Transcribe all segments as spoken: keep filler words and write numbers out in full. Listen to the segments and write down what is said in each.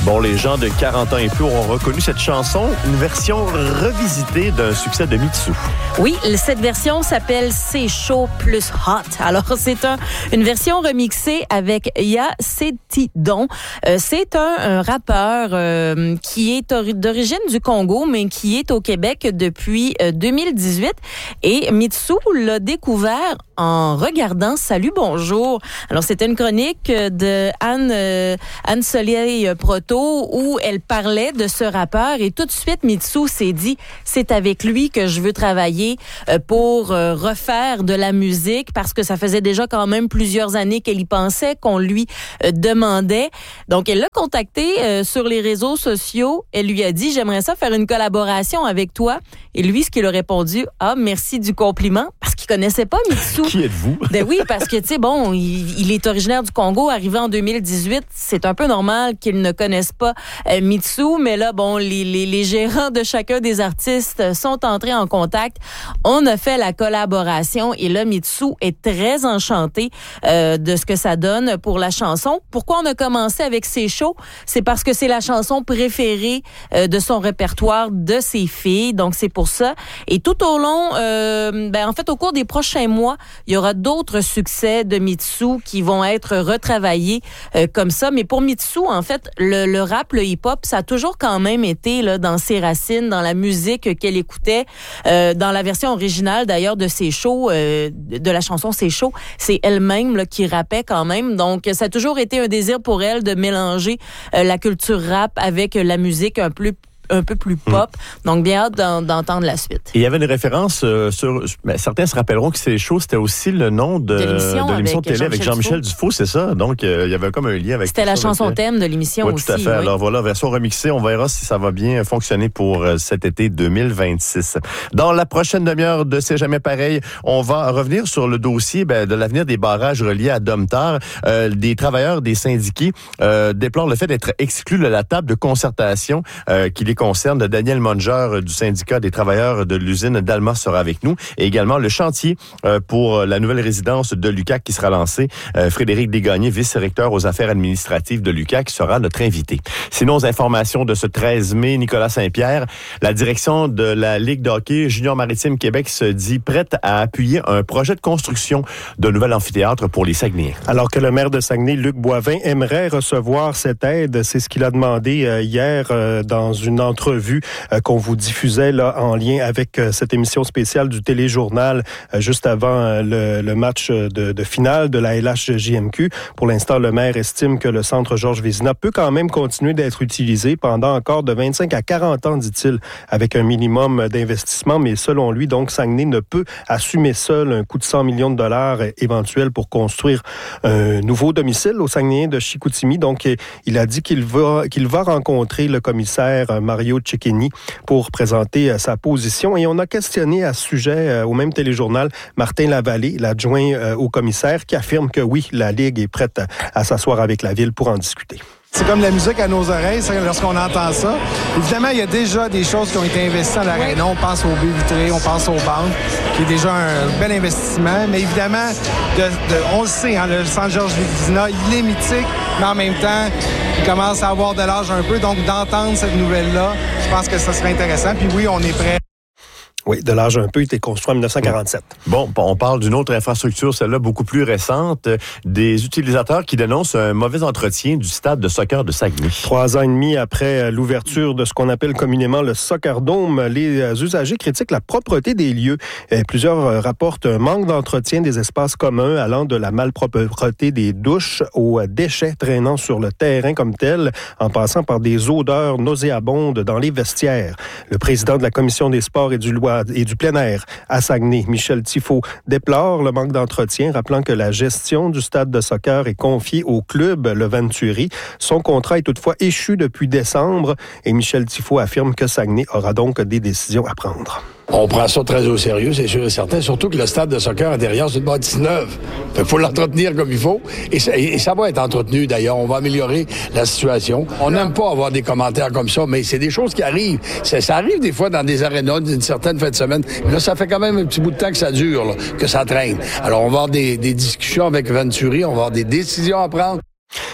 Bon, les gens de quarante ans et plus auront reconnu cette chanson, une version revisitée d'un succès de Mitsou. Oui, cette version s'appelle C'est chaud plus hot. Alors, c'est un, une version remixée avec Ya Cetidon. Euh, c'est un, un rappeur euh, qui est or- d'origine du Congo, mais qui est au Québec depuis euh, deux mille dix-huit. Et Mitsou l'a découvert en regardant Salut, bonjour. Alors, c'était une chronique de Anne, euh, Anne Soleil Proto où elle parlait de ce rappeur et tout de suite, Mitsou s'est dit, c'est avec lui que je veux travailler euh, pour euh, refaire de la musique parce que ça faisait déjà quand même plusieurs années qu'elle y pensait, qu'on lui euh, demandait. Donc, elle l'a contacté euh, sur les réseaux sociaux. Elle lui a dit, j'aimerais ça faire une collaboration avec toi. Et lui, ce qu'il a répondu, ah, merci du compliment, parce qu'il connaissait pas Mitsou. Qui êtes-vous? Ben oui, parce que, tu sais, bon, il, il est originaire du Congo, arrivé en deux mille dix-huit. C'est un peu normal qu'il ne connaisse pas euh, Mitsou, mais là, bon, les, les, les gérants de chacun des artistes sont entrés en contact. On a fait la collaboration et là, Mitsou est très enchanté euh, de ce que ça donne pour la chanson. Pourquoi on a commencé avec C'est chaud? C'est parce que c'est la chanson préférée euh, de son répertoire de ses filles, donc c'est pour ça. Et tout au long, euh, ben en fait, au cours des prochains mois, il y aura d'autres succès de Mitsou qui vont être retravaillés euh, comme ça. Mais pour Mitsou, en fait, le, le rap, le hip-hop, ça a toujours quand même été là dans ses racines, dans la musique qu'elle écoutait. Euh, dans la version originale, d'ailleurs, de C'est chaud, euh, de la chanson C'est chaud, c'est elle-même là, qui rappait quand même. Donc, ça a toujours été un désir pour elle de mélanger euh, la culture rap avec la musique un peu un peu plus pop. Mmh. Donc, bien hâte d'en, d'entendre la suite. Et il y avait une référence euh, sur... Ben, certains se rappelleront que C'est chaud, c'était aussi le nom de, de l'émission, de l'émission avec de télé Jean-Michel avec Jean-Michel Dufault, c'est ça? Donc, euh, il y avait comme un lien avec... C'était la ça, chanson avec... thème de l'émission oui, aussi. tout à fait. Oui. Alors voilà, version remixée. On verra si ça va bien fonctionner pour euh, cet été deux mille vingt-six. Dans la prochaine demi-heure de C'est jamais pareil, on va revenir sur le dossier ben, de l'avenir des barrages reliés à Domtar. Euh, des travailleurs des syndiqués euh, déplorent le fait d'être exclus de la table de concertation euh, qui les concerne. Daniel Monger du syndicat des travailleurs de l'usine d'Alma sera avec nous. Et également le chantier euh, pour la nouvelle résidence de l'U Q A C qui sera lancé. Euh, Frédéric Desgagnés, vice-recteur aux affaires administratives de l'U Q A C, sera notre invité. Sinon, aux informations de ce treize mai, Nicolas Saint-Pierre, la direction de la Ligue de hockey Junior Maritime Québec se dit prête à appuyer un projet de construction d'un nouvel amphithéâtre pour les Saguenayens. Alors que le maire de Saguenay, Luc Boivin, aimerait recevoir cette aide, c'est ce qu'il a demandé euh, hier euh, dans une entrevue euh, qu'on vous diffusait là en lien avec euh, cette émission spéciale du Téléjournal euh, juste avant euh, le, le match de, de finale de la L H J M Q. Pour l'instant, le maire estime que le centre Georges Vézina peut quand même continuer d'être utilisé pendant encore de vingt-cinq à quarante ans, dit-il, avec un minimum d'investissement. Mais selon lui, donc, Saguenay ne peut assumer seul un coût de cent millions de dollars éventuel pour construire un nouveau domicile aux Saguenayens de Chicoutimi. Donc, il a dit qu'il va, qu'il va rencontrer le commissaire Mario Cecchini pour présenter sa position. Et on a questionné à ce sujet au même téléjournal Martin Lavallée, l'adjoint au commissaire, qui affirme que oui, la Ligue est prête à, à s'asseoir avec la Ville pour en discuter. C'est comme la musique à nos oreilles lorsqu'on entend ça. Évidemment, il y a déjà des choses qui ont été investies dans l'aréna. On pense aux baies vitrées, on pense aux banques, qui est déjà un bel investissement. Mais évidemment, de, de, on le sait, hein, le centre Georges Vézina, il est mythique, mais en même temps, il commence à avoir de l'âge un peu. Donc, d'entendre cette nouvelle-là, je pense que ça serait intéressant. Puis oui, on est prêt. Oui, de l'âge un peu, il était construit en dix-neuf cent quarante-sept. Bon, on parle d'une autre infrastructure, celle-là beaucoup plus récente, des utilisateurs qui dénoncent un mauvais entretien du stade de soccer de Saguenay. Trois ans et demi après l'ouverture de ce qu'on appelle communément le Soccer Dome, les usagers critiquent la propreté des lieux. Plusieurs rapportent un manque d'entretien des espaces communs allant de la malpropreté des douches aux déchets traînant sur le terrain comme tel, en passant par des odeurs nauséabondes dans les vestiaires. Le président de la Commission des sports et du loi et du plein air à Saguenay, Michel Thifault, déplore le manque d'entretien, rappelant que la gestion du stade de soccer est confiée au club Le Venturi. Son contrat est toutefois échu depuis décembre et Michel Thifault affirme que Saguenay aura donc des décisions à prendre. On prend ça très au sérieux, c'est sûr et certain, surtout que le stade de soccer intérieur, c'est une bâtisse neuve. Il faut l'entretenir comme il faut et ça, et ça va être entretenu d'ailleurs. On va améliorer la situation. On n'aime pas avoir des commentaires comme ça, mais c'est des choses qui arrivent. Ça, ça arrive des fois dans des arénas d'une certaine fin de semaine. Mais là, ça fait quand même un petit bout de temps que ça dure, là, que ça traîne. Alors, on va avoir des, des discussions avec Venturi, on va avoir des décisions à prendre.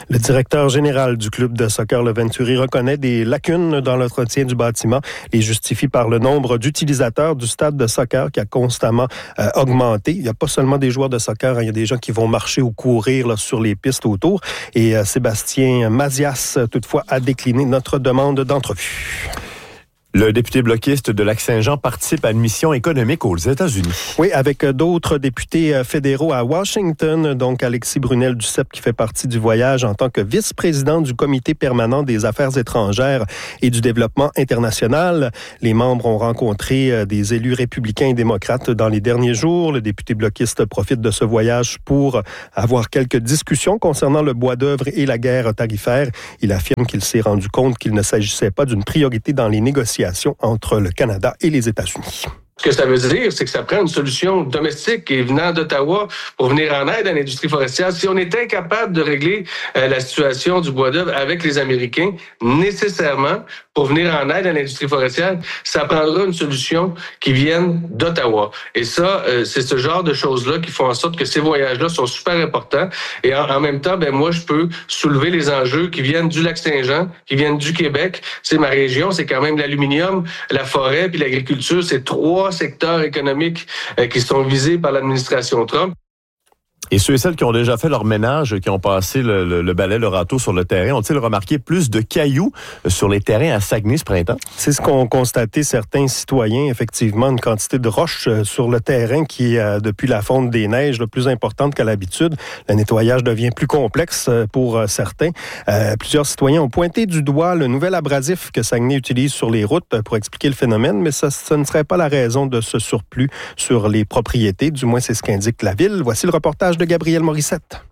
Le directeur général du club de soccer Le Venturi reconnaît des lacunes dans l'entretien du bâtiment. Les justifie par le nombre d'utilisateurs du stade de soccer qui a constamment euh, augmenté. Il n'y a pas seulement des joueurs de soccer, hein, il y a des gens qui vont marcher ou courir là, sur les pistes autour. Et euh, Sébastien Mazias, toutefois, a décliné notre demande d'entrevue. Le député bloquiste de Lac-Saint-Jean participe à une mission économique aux États-Unis. Oui, avec d'autres députés fédéraux à Washington, donc Alexis Brunel-Duceppe qui fait partie du voyage en tant que vice-président du Comité permanent des affaires étrangères et du développement international. Les membres ont rencontré des élus républicains et démocrates dans les derniers jours. Le député bloquiste profite de ce voyage pour avoir quelques discussions concernant le bois d'œuvre et la guerre tarifaire. Il affirme qu'il s'est rendu compte qu'il ne s'agissait pas d'une priorité dans les négociations entre le Canada et les États-Unis. Ce que ça veut dire, c'est que ça prend une solution domestique et venant d'Ottawa pour venir en aide à l'industrie forestière. Si on est incapable de régler euh, la situation du bois d'œuvre avec les Américains, nécessairement, pour venir en aide à l'industrie forestière, ça prendra une solution qui vienne d'Ottawa. Et ça, euh, c'est ce genre de choses-là qui font en sorte que ces voyages-là sont super importants. Et en, en même temps, ben moi, je peux soulever les enjeux qui viennent du Lac-Saint-Jean, qui viennent du Québec. C'est ma région, c'est quand même l'aluminium, la forêt puis l'agriculture. C'est trois secteurs économiques euh, qui sont visés par l'administration Trump. Et ceux et celles qui ont déjà fait leur ménage, qui ont passé le, le, le balai, le râteau sur le terrain, ont-ils remarqué plus de cailloux sur les terrains à Saguenay ce printemps? C'est ce qu'ont constaté certains citoyens. Effectivement, une quantité de roches sur le terrain qui est, depuis la fonte des neiges, le plus importante qu'à l'habitude. Le nettoyage devient plus complexe pour certains. Euh, plusieurs citoyens ont pointé du doigt le nouvel abrasif que Saguenay utilise sur les routes pour expliquer le phénomène, mais ça, ça ne serait pas la raison de ce surplus sur les propriétés. Du moins, c'est ce qu'indique la Ville. Voici le reportage de Gabriel Morissette.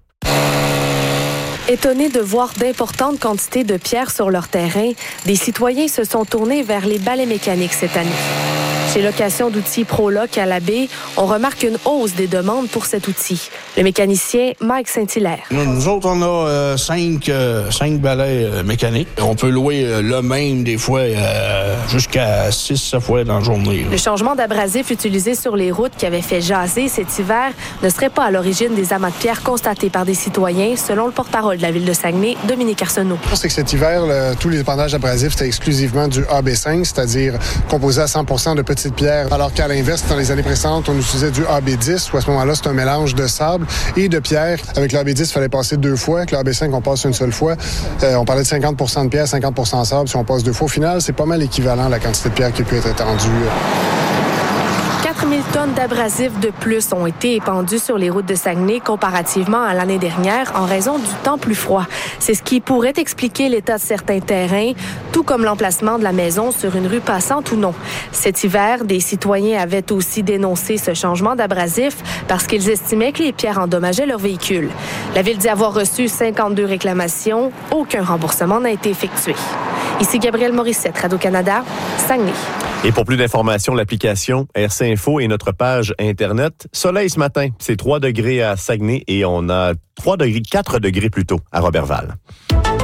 Étonnés de voir d'importantes quantités de pierres sur leur terrain, des citoyens se sont tournés vers les balais mécaniques cette année. Chez Location d'outils ProLoc à la baie, on remarque une hausse des demandes pour cet outil. Le mécanicien Mike Saint-Hilaire. Nous, nous autres, on a euh, cinq, euh, cinq balais euh, mécaniques. On peut louer euh, le même des fois euh, jusqu'à six, sept fois dans la journée. Là. Le changement d'abrasif utilisé sur les routes qui avait fait jaser cet hiver ne serait pas à l'origine des amas de pierres constatés par des citoyens, selon le porte-parole de la Ville de Saguenay, Dominique Arsenault. C'est que cet hiver, le, tous les épandages abrasifs, c'était exclusivement du A B cinq, c'est-à-dire composé à cent pour cent de petites pierres, alors qu'à l'inverse, dans les années précédentes, on utilisait du A B dix, où à ce moment-là, c'est un mélange de sable et de pierre. Avec le A B dix, il fallait passer deux fois. Avec le A B cinq, on passe une seule fois. Euh, on parlait de cinquante pour cent de pierre, cinquante pour cent de sable. Si on passe deux fois, au final, c'est pas mal équivalent à la quantité de pierre qui peut être étendue. quatre mille tonnes d'abrasifs de plus ont été épandues sur les routes de Saguenay comparativement à l'année dernière en raison du temps plus froid. C'est ce qui pourrait expliquer l'état de certains terrains, tout comme l'emplacement de la maison sur une rue passante ou non. Cet hiver, des citoyens avaient aussi dénoncé ce changement d'abrasif parce qu'ils estimaient que les pierres endommageaient leur véhicule. La Ville dit avoir reçu cinquante-deux réclamations. Aucun remboursement n'a été effectué. Ici Gabriel Morissette, Radio-Canada, Saguenay. Et pour plus d'informations, l'application R C Info et notre page Internet. Soleil ce matin, c'est trois degrés à Saguenay et on a trois degrés, quatre degrés plutôt à Roberval.